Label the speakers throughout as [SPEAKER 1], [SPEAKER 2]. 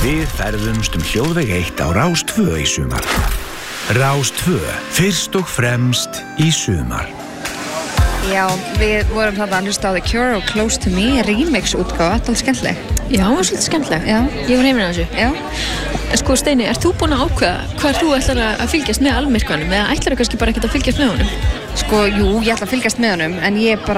[SPEAKER 1] Við ferðumst hljóðveg 1 á Rás 2 í sumar. Rás 2, fyrst og fremst í sumar.
[SPEAKER 2] Já, við vorum þarna að hlusta á The Cure og Close to Me, remix útgáfa, þetta var skemmtileg.
[SPEAKER 3] Já, svolítið skemmtileg.
[SPEAKER 2] Já.
[SPEAKER 3] Ég var heiminn á þessu.
[SPEAKER 2] Já.
[SPEAKER 3] En sko, Steini, ert þú búin að ákveða hvað þú ætlar að fylgjast með almyrkvanum eða ætlar þú kannski bara ekkert að fylgjast með honum?
[SPEAKER 2] Sko, jú, ég ætla að fylgjast með honum, en ég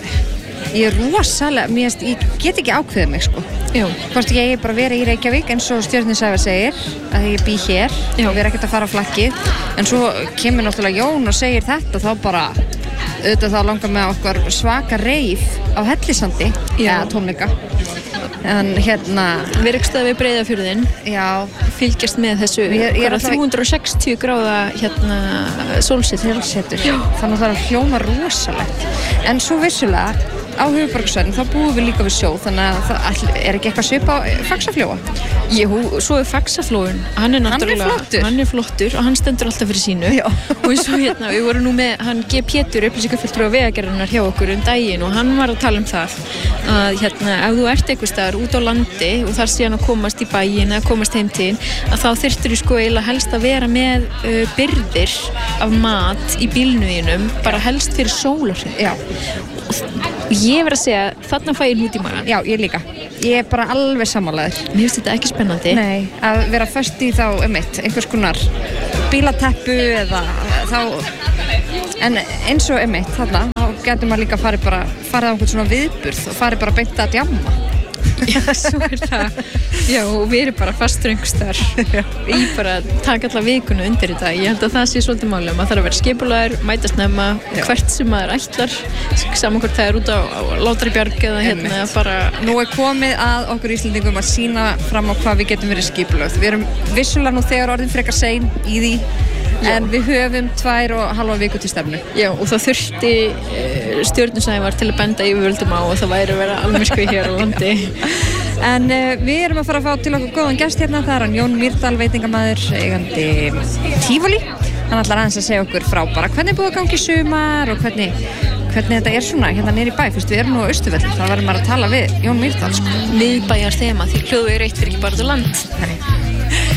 [SPEAKER 2] er rosalega, ég get ekki ákveðið mig, sko.
[SPEAKER 3] Já.
[SPEAKER 2] Hvort ég bara vera í Reykjavík eins og Stjörnusæfa segir, að ég bý hér og vera ekkert að fara á flakkið, en svo kemur náttúrulega Jón og segir þetta, þá bara auðvitað þá langar með okkur svaka reif á Hellisandi, eða tónleika. En
[SPEAKER 3] við erum við Breiðafjörðinn, fylgjast með þessu 360 gráða sólsetur.
[SPEAKER 2] Þannig að það hljóma rosalegt. En svo vissulega á höfuðborgarsvæðinu þá búum við líka við sjó, þannig að það er ekki eitthvað svip á Faxaflóa.
[SPEAKER 3] Jú, svo er Faxaflóin, hann er flottur og hann stendur alltaf fyrir sínu. Og eins og við vorum nú með hann G. Pétur, upplýsingafulltrúi Vegagerðarinnar hjá okkur daginn og hann var að tala það að ef þú ert einhvers staðar út á landi og þarf síðan að komast í bæinn eða komast heim til að þá þyrftir þú eiginlega helst að vera með birgðir af mat í bílnuðinum, bara helst fyrir sólarhring.
[SPEAKER 2] Já.
[SPEAKER 3] Ég verð að segja, þarna fæ ég út í magann.
[SPEAKER 2] Já, ég líka. Ég er bara alveg sammálaður.
[SPEAKER 3] Mér finnst þetta ekki spennandi.
[SPEAKER 2] Nei, að vera föst í þá einhvers konar bílateppu eða þá, en eins og þarna, þá getur maður líka farið á einhvern svona viðburð og farið bara beint að djamma.
[SPEAKER 3] Já, svo er það. Já, og við erum bara fastur einhvers í bara taka alla vikuna undir þetta. Ég held að það sé svolítið máli. Maður þarf að vera skipulaður, mæta snemma, hvert sem maður ætlar, saman hvort það er út á Látrabjarg eða bara.
[SPEAKER 2] Nú er komið að okkur Íslendingum að sýna fram á hvað við getum verið skipulögð. Við erum vissulega nú þegar orðin frekar sein í því. En við höfum 2,5 viku til stefnu.
[SPEAKER 3] Já, og það þurfti Stjörnusævar til að benda yfirvöldum á og það væri að vera almyrkvi hér á landi.
[SPEAKER 2] En við erum að fara að fá til okkur góðan gest hérna. Það er hann Jón Mýrdal, veitingamaður, eigandi Tívolí. Hann ætlar aðeins að segja okkur frá bara hvernig búið að gangi í sumar og hvernig þetta er svona hérna niður í bæ. Fyrst við erum nú á Austurvelli, þá verðum maður að tala við Jón Mýrdal.
[SPEAKER 3] Miðbæjar þema, því hljóðvegur 1 fyrir ekki bara út á land.